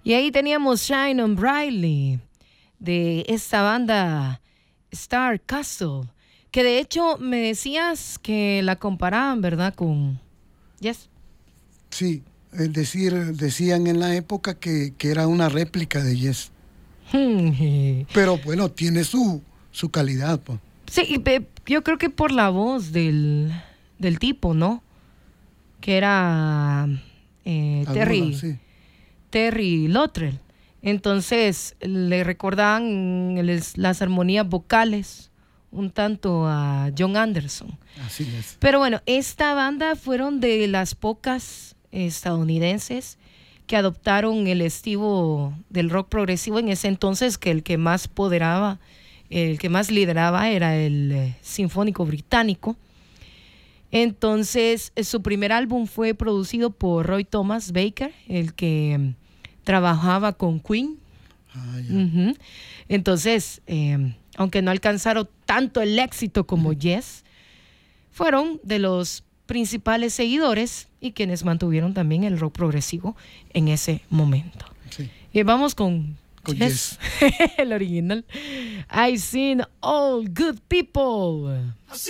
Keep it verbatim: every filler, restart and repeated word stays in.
Y ahí teníamos Shine on Brightly de esta banda Star Castle, que de hecho me decías que la comparaban, ¿verdad? Con Yes. Sí, es decir, decían en la época que, que era una réplica de Yes. Pero bueno, tiene su, su calidad, pues. Sí, yo creo que por la voz del, del tipo, ¿no? Que era eh, Aguda, Terry, sí. Terry Lottrell. Entonces le recordaban les, las armonías vocales un tanto a John Anderson. Así es. Pero bueno, esta banda fueron de las pocas estadounidenses que adoptaron el estilo del rock progresivo en ese entonces, que el que más poderaba, el que más lideraba era el eh, Sinfónico Británico. Entonces, su primer álbum fue producido por Roy Thomas Baker, el que um, trabajaba con Queen. Ah, ya. Uh-huh. Entonces, eh, aunque no alcanzaron tanto el éxito como uh-huh. Yes, fueron de los principales seguidores y quienes mantuvieron también el rock progresivo en ese momento. Sí. Y vamos con, con Yes, Yes. el original. I've seen all good people.